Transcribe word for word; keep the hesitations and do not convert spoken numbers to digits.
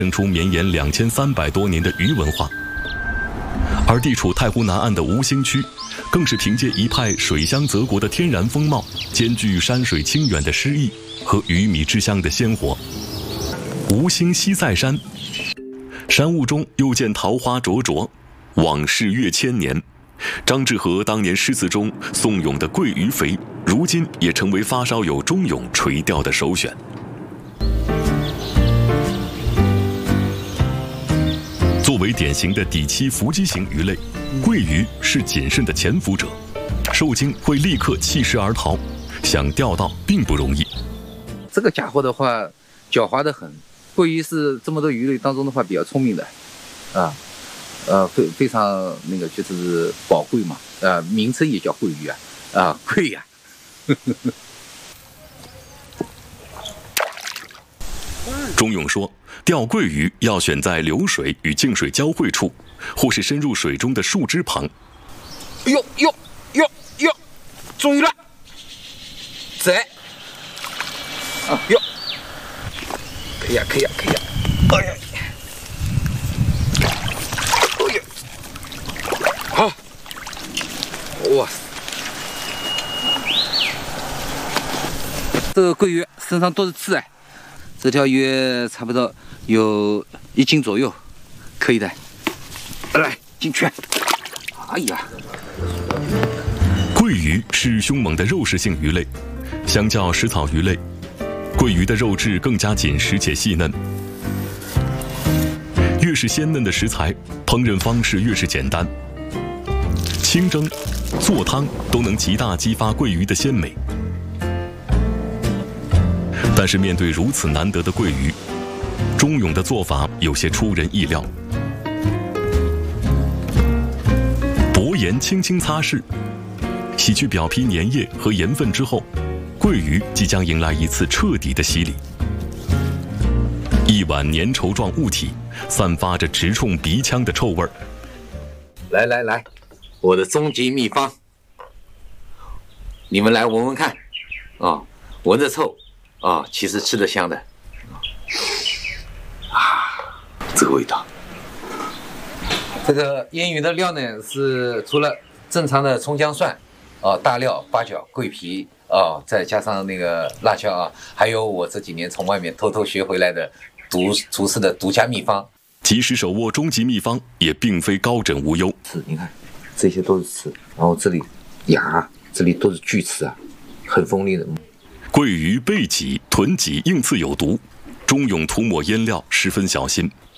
生出绵延两千三百多年的鱼文化。而地处太湖南岸的吴兴区，更是凭借一派水乡泽国的天然风貌，兼具山水清远的诗意和鱼米之乡的鲜活。吴兴西塞山，山雾中又见桃花灼灼，往事越千年。张志和当年诗词中颂咏的桂鱼肥，如今也成为发烧友钟勇垂钓的首选。作为典型的底栖伏击型鱼类，桂鱼是谨慎的潜伏者，受惊会立刻弃食而逃，想钓到并不容易。 这个家伙的话，狡猾得很。桂鱼是这么多鱼类当中的话比较聪明的，啊，呃，非非常那个就是宝贵嘛，呃，名称也叫桂鱼啊，啊，贵呀、啊。 钟勇说，钓桂鱼要选在流水与静水交汇处，或是深入水中的树枝旁。 哟哟哟哟，终于了，在，啊哟。可以呀，可以呀，可以呀！哎呀，哎呀，好，哇塞！这个桂鱼身上都是刺哎，这条鱼差不多有一斤左右，可以的。来，进去。哎呀， 桂鱼是凶猛的肉食性鱼类，相较食草鱼类。桂鱼的肉质更加紧实且细嫩，越是鲜嫩的食材，烹饪方式越是简单，清蒸、做汤都能极大激发桂鱼的鲜美。但是面对如此难得的桂鱼，钟勇的做法有些出人意料。薄盐轻轻擦拭，洗去表皮粘液和盐分之后，桂鱼即将迎来一次彻底的洗礼。一碗粘稠状物体，散发着直冲鼻腔的臭味儿。 来来来，我的终极秘方，你们来闻闻看，啊、哦，闻着臭，啊、哦，其实吃得香的，啊，这个味道。 这个腌鱼的料呢，是除了正常的葱姜蒜，啊、大料、八角、桂皮。哦，再加上那个辣椒啊，还有我这几年从外面偷偷学回来的独厨师的独家秘方。 即使手握终极秘方，也并非高枕无忧。 刺，你看，这些都是刺，然后这里牙，这里都是锯齿啊，很锋利的。 桂鱼背脊、臀脊硬刺有毒，钟勇涂抹腌料十分小心。